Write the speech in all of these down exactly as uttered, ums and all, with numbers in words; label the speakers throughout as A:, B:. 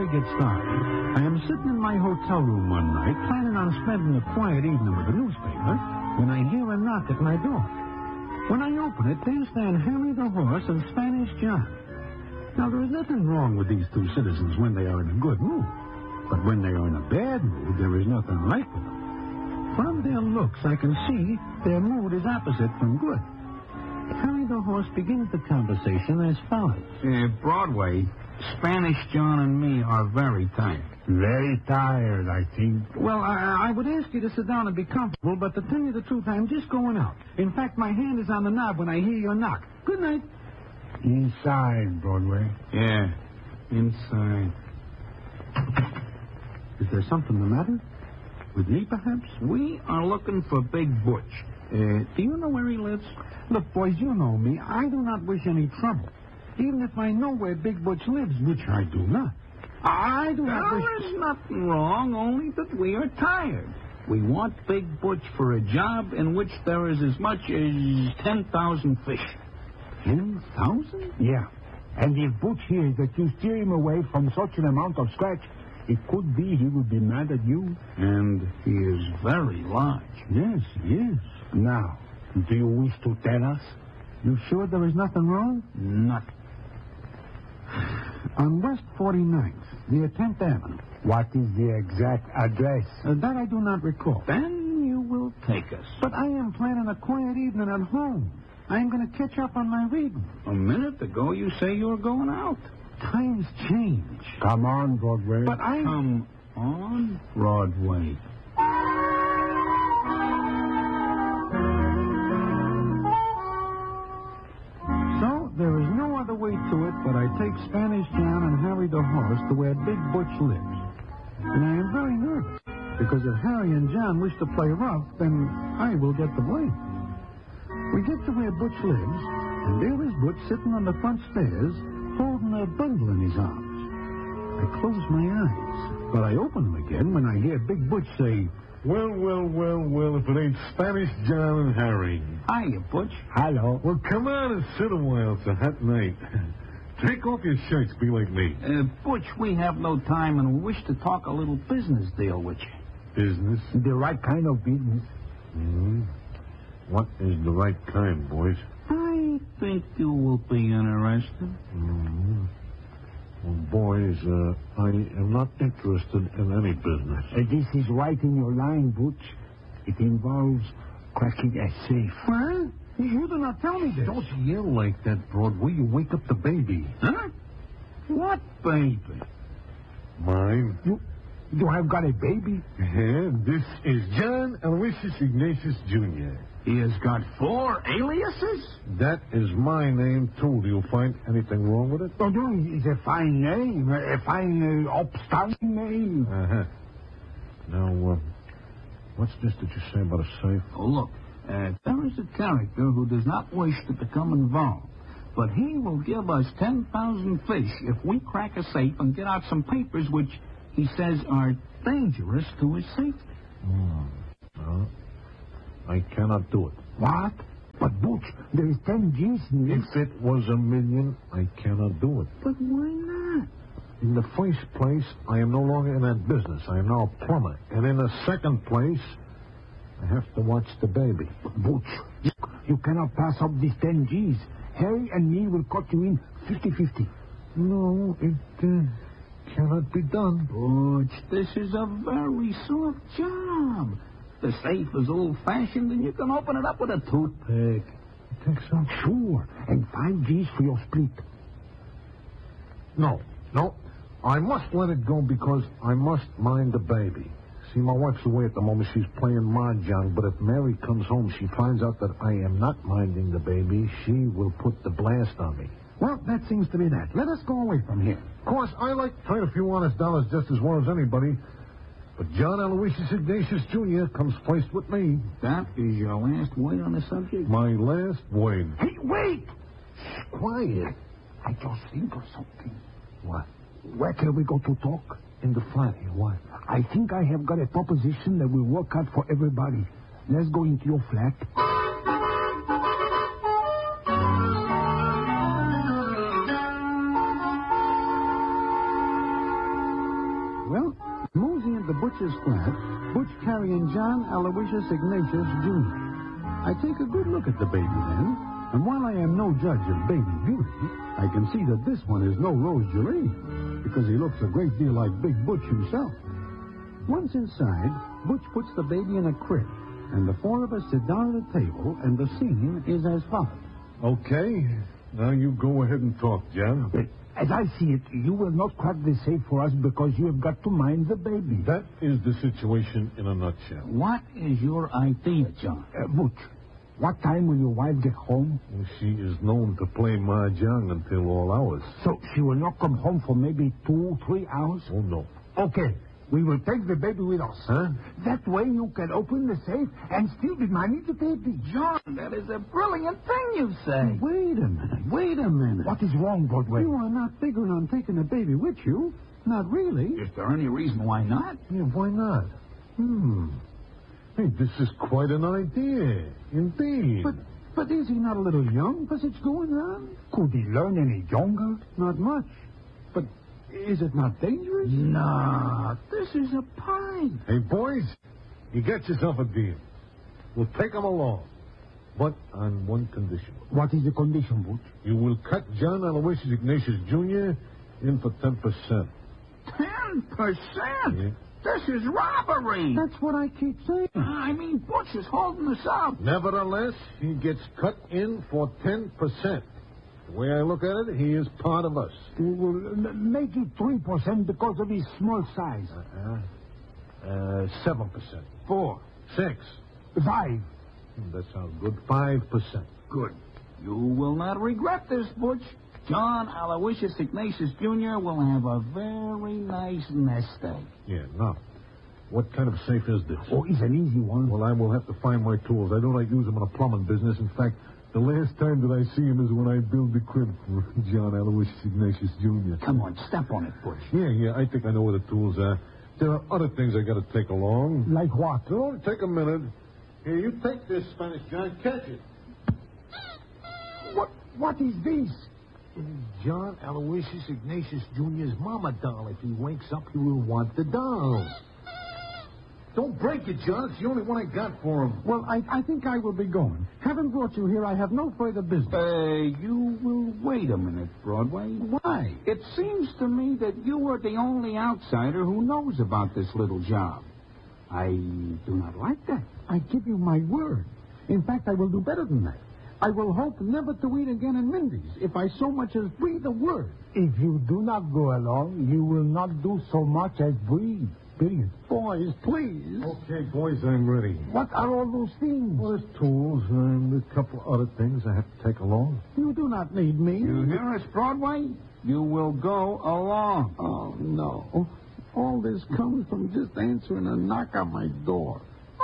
A: get started, I am sitting in my hotel room one night, planning on spending a quiet evening with the newspaper, when I hear a knock at my door. When I open it, there stand Harry the Horse and Spanish John. Now, there is nothing wrong with these two citizens when they are in a good mood. But when they are in a bad mood, there is nothing like with them. From their looks, I can see their mood is opposite from good. Harry the Horse begins the conversation as follows.
B: Uh, Broadway, Spanish John and me are very tired.
C: Very tired, I think.
A: Well, I, I would ask you to sit down and be comfortable, but to tell you the truth, I'm just going out. In fact, my hand is on the knob when I hear your knock. Good night.
C: Inside, Broadway.
B: Yeah, inside.
A: Is there something the matter? With me, perhaps?
B: We are looking for Big Butch. Uh, do you know where he lives?
A: Look, boys, you know me. I do not wish any trouble. Even if I know where Big Butch lives, which I do not. I do not wish...
B: There is nothing wrong, only that we are tired. We want Big Butch for a job in which there is as much as ten thousand fish.
A: Ten thousand?
C: Yeah. And if Butch hears that you steer him away from such an amount of scratch, it could be he would be mad at you.
B: And he is very large.
A: Yes, yes.
C: Now, do you wish to tell us?
A: You sure there is nothing wrong?
B: Nothing.
A: On West forty-ninth, near tenth Avenue.
C: What is the exact address?
A: Uh, that I do not recall.
B: Then you will take us.
A: But I am planning a quiet evening at home. I am going to catch up on my reading.
B: A minute ago, you say you were going out.
A: Times change.
C: Come on, Broadway.
A: But I...
B: Come on, Broadway.
A: So, there is no other way to it but I take Spanish John and Harry the Horse to where Big Butch lives. And I am very nervous, because if Harry and John wish to play rough, then I will get the blame. We get to where Butch lives, and there is Butch sitting on the front stairs, holding a bundle in his arms. I close my eyes, but I open them again when I hear Big Butch say,
D: Well, well, well, well, if it ain't Spanish John and Harry.
B: Hiya, Butch.
C: Hello.
D: Well, come on and sit a while. It's a hot night. Take off your shirts, be like me.
B: Uh, Butch, we have no time, and we wish to talk a little business deal with you.
D: Business?
C: The right kind of business.
D: Mm-hmm. What is the right kind, boys?
B: I think you will be interested.
D: Mm-hmm. Well, boys, uh, I am not interested in any business.
C: Uh, this is right in your line, Butch. It involves cracking a safe.
A: What? You do not tell me this.
D: Don't yell like that, Broadway. You wake up the baby.
B: Huh? What baby?
D: Mine?
C: You, you have got a baby?
D: Yeah, this is John Aloysius Ignatius Junior
B: He has got four aliases?
D: That is my name, too. Do you find anything wrong with it?
C: Oh, no, it's a fine name. A fine, uh, upstanding name.
D: Uh-huh. Now, uh, what's this that you say about a safe?
B: Oh, look, uh, there is a character who does not wish to become involved, but he will give us ten thousand fish if we crack a safe and get out some papers which he says are dangerous to his safety.
D: Hmm. No, I cannot do it.
C: What? But, Butch, there is ten G's in this.
D: If it was a million, I cannot do it.
B: But why not?
D: In the first place, I am no longer in that business. I am now a plumber. And in the second place, I have to watch the baby.
C: Butch, you, you cannot pass up these ten G's. Harry and me will cut you in fifty-fifty.
D: No, it uh, cannot be done.
B: Butch, this is a very soft job. The safe is old-fashioned, and you can open it up with a toothpick.
D: You think so?
C: Sure. And five G's for your split.
D: No, no. I must let it go because I must mind the baby. See, my wife's away at the moment. She's playing mahjong, but if Mary comes home, she finds out that I am not minding the baby, she will put the blast on me.
A: Well, that seems to be that. Let us go away from here.
D: Of course, I like to trade a few honest dollars just as well as anybody. But John Aloysius Ignatius Junior comes first with me.
B: That is your last word on the subject?
D: My last word.
C: Hey, wait!
D: Quiet.
C: I just think of something.
D: What?
C: Where can we go to talk?
D: In the flat here. What?
C: I think I have got a proposition that will work out for everybody. Let's go into your flat.
A: Butcher's flat, Butch carrying John Aloysius Ignatius, Junior I take a good look at the baby then, and while I am no judge of baby beauty, I can see that this one is no Rose Geranium, because he looks a great deal like Big Butch himself. Once inside, Butch puts the baby in a crib, and the four of us sit down at a table, and the scene is as follows.
D: Okay. Now you go ahead and talk, John.
C: But as I see it, you will not crack the safe for us because you have got to mind the baby.
D: That is the situation in a nutshell.
B: What is your idea, John?
C: Uh, Butch, what time will your wife get home?
D: She is known to play mahjong until all hours.
C: So she will not come home for maybe two, three hours?
D: Oh, no.
C: Okay. We will take the baby with us.
D: Huh?
C: That way you can open the safe and steal the money to baby.
B: John, that is a brilliant thing you say.
A: Wait a minute, wait a minute.
C: What is wrong, Broadway?
A: You are not figuring on taking the baby with you. Not really.
B: Is there any reason why not?
D: Yeah, why not? Hmm. Hey, this is quite an idea. Indeed.
A: But but is he not a little young for such going on?
C: Could he learn any younger?
A: Not much. But is it not dangerous?
B: Nah, this is a pine.
D: Hey, boys, you get yourself a deal. We'll take him along, but on one condition.
C: What is the condition, Butch?
D: You will cut John Aloysius Ignatius, Junior in for ten percent.
B: Ten percent?
D: Yeah.
B: This is robbery.
A: That's what I keep saying.
B: I mean, Butch is holding us up.
D: Nevertheless, he gets cut in for ten percent. The way I look at it, he is part of us.
C: Well, m- make it three percent because of his small size.
D: Uh-huh. Uh, seven percent.
C: Four.
D: Six.
C: Five.
D: Hmm, That sounds good. Five percent.
B: Good. You will not regret this, Butch. John Aloysius Ignatius, Junior will have a very nice nest egg.
D: Yeah, now, what kind of safe is this?
C: Oh, it's an easy one.
D: Well, I will have to find my tools. I don't like use them in a plumbing business. In fact, the last time that I see him is when I build the crib for John Aloysius Ignatius, Junior
B: Come on, step on it, Butch.
D: Yeah, yeah, I think I know where the tools are. There are other things I got to take along.
C: Like what?
D: It'll only take a minute. Here, you take this, Spanish John. Catch it.
C: What? What is this?
D: John Aloysius Ignatius Junior's mama doll. If he wakes up, he will want the doll. Don't break it, John. It's the only one I got for him.
A: Well, I, I think I will be going. Having brought you here, I have no further business.
B: Uh, you will wait a minute, Broadway.
A: Why?
B: It seems to me that you are the only outsider who knows about this little job. I do not like that.
A: I give you my word. In fact, I will do better than that. I will hope never to eat again in Mindy's if I so much as breathe a word.
C: If you do not go along, you will not do so much as breathe. Period.
A: Boys, please.
D: Okay, boys, I'm ready.
C: What are all those things?
D: Well, there's tools and a couple of other things I have to take along.
A: You do not need me.
B: You hear us, Broadway? You will go along.
A: Oh, no. All this comes from just answering a knock on my door.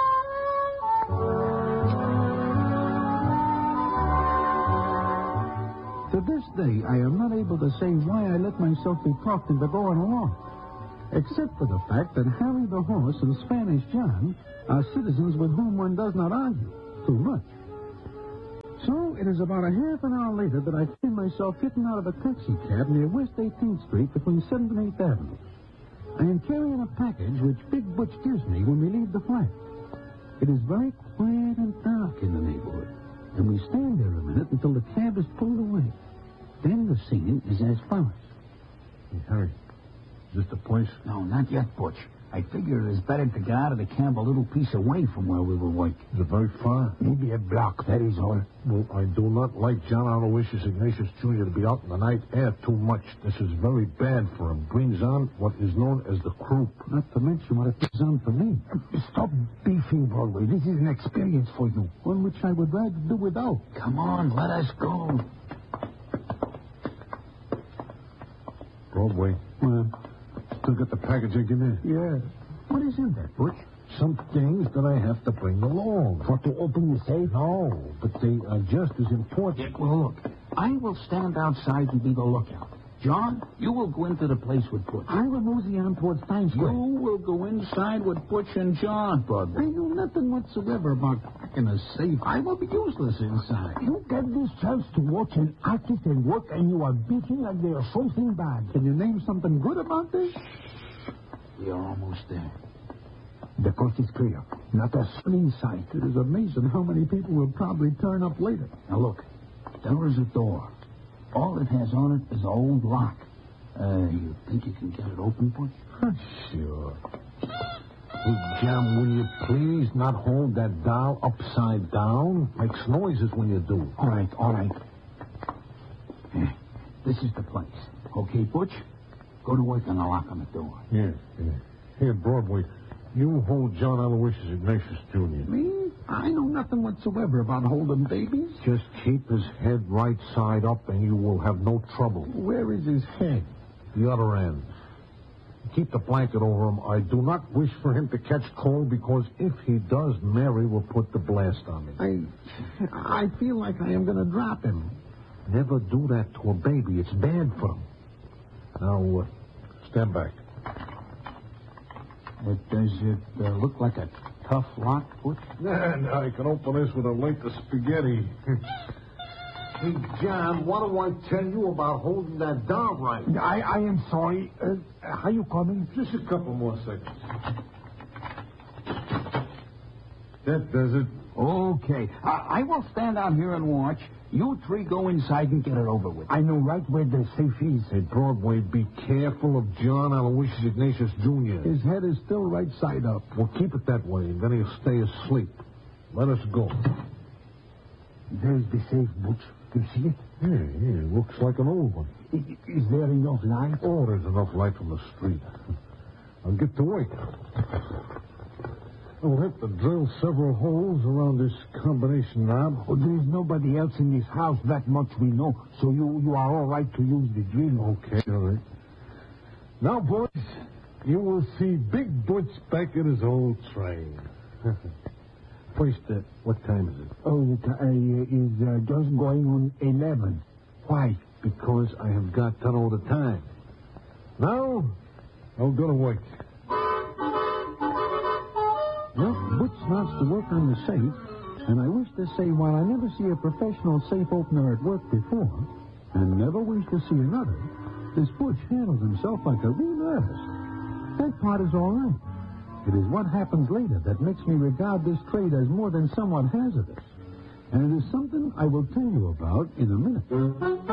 A: To this day, I am not able to say why I let myself be talked into going along, except for the fact that Harry the Horse and Spanish John are citizens with whom one does not argue too much. So it is about a half an hour later that I find myself getting out of a taxi cab near West eighteenth Street between seventh and eighth Avenue. I am carrying a package which Big Butch gives me when we leave the flat. It is very quiet and dark in the neighborhood, and we stand there a minute until the cab is pulled away. Then the scene is as follows.
D: Hey, Harry, is this the place?
B: No, not yet, Butch. I figure it is better to get out of the cab a little piece away from where we will wait.
D: Is it very far?
C: Maybe a block, that is all.
D: Well, I do not like John Aloysius Ignatius, Junior to be out in the night air too much. This is very bad for him. Brings on what is known as the croup.
A: Not to mention what it is on for me.
C: Stop beefing, Broadway. This is an experience for you.
A: One which I would rather do without.
B: Come on, let us go.
D: Broadway.
A: Well,
D: Still got the package I give you?
A: yeah. What is in that, Butch?
D: Some things that I have to bring along.
C: For to open the safe?
D: No, but they are just as important.
B: Yeah, well, look, I will stand outside and be the lookout. John, you will go into the place with Butch.
A: I will mosey on towards Times Square.
B: You will go inside with Butch and John,
A: I
B: Broadway.
A: know nothing whatsoever about cracking a safe. I will be useless inside.
C: You get this chance to watch an artist at work and you are beating like there is something bad.
A: Can you name something good about this?
B: We are almost there.
C: The coast is clear. Not a soul in sight.
A: It is amazing how many people will probably turn up later.
B: Now, look. There is a door. All it has on it is an old lock. Uh, you think you can get it open, Butch?
D: Sure. Hey, John, will you please not hold that doll upside down? Makes noises when you do.
B: All right, all right. Yeah, this is the place. Okay, Butch? Go to work on the lock on the door.
D: Yeah, yeah. Here, Broadway, you hold John Aloysius Ignatius Junior
A: Me? I know nothing whatsoever about holding babies.
D: Just keep his head right side up and you will have no trouble.
A: Where is his head?
D: The other end. Keep the blanket over him. I do not wish for him to catch cold because if he does, Mary will put the blast on him.
A: I, I feel like I am going to drop him.
D: Never do that to a baby. It's bad for him. Now, uh, stand back.
B: Uh, does it uh, look like a tough lock, Butch?
D: Nah, nah, I can open this with a length of spaghetti. Hey, John, what do I tell you about holding that doll right?
C: I, I am sorry. Uh, are you coming?
D: Just a couple more seconds. That does it.
B: Okay. I, I will stand out here and watch. You three go inside and get it over with.
C: I know right where the safe is.
D: Hey, Broadway, be careful of John Aloysius Ignatius Junior
A: His head is still right side up.
D: Well, keep it that way, and then he'll stay asleep. Let us go.
C: There's the safe, Butch. Do you see it?
D: Yeah, yeah, it looks like an old one.
C: Is, is there enough light?
D: Oh, there's enough light from the street. I'll get to work. We'll have to drill several holes around this combination knob.
C: Oh, there is nobody else in this house, that much we know. So you, you are all right to use the drill.
D: Okay, all right. Now, boys, you will see Big Butch back in his old train. First, uh, what time is it?
C: Oh, it uh, is uh, just going on eleven.
D: Why? Because I have got to know the time. Now, I'll go to work.
A: Well, Butch starts to work on the safe, and I wish to say while I never see a professional safe opener at work before, and never wish to see another, this Butch handles himself like a real artist. That part is all right. It is what happens later that makes me regard this trade as more than somewhat hazardous. And it is something I will tell you about in a minute.